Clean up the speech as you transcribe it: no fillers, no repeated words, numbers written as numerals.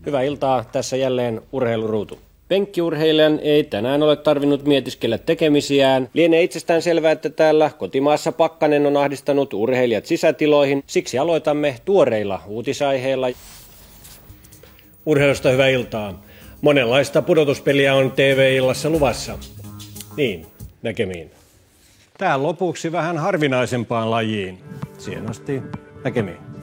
Hyvää iltaa, tässä jälleen Urheiluruutu. Penkkiurheilijan ei tänään ole tarvinnut mietiskellä tekemisiään. Lienee itsestään selvää, että täällä kotimaassa pakkanen on ahdistanut urheilijat sisätiloihin. Siksi aloitamme tuoreilla uutisaiheilla. Urheilusta hyvää iltaa. Monenlaista pudotuspeliä on TV-illassa luvassa. Niin, näkemiin. Tää lopuksi vähän harvinaisempaan lajiin. Siihen asti näkemiin.